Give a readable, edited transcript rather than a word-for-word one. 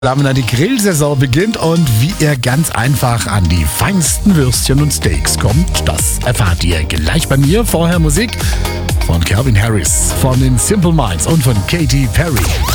Die Grillsaison beginnt und wie ihr ganz einfach an die feinsten Würstchen und Steaks kommt, das erfahrt ihr gleich bei mir. Vorher Musik von Calvin Harris, von den Simple Minds und von Katy Perry.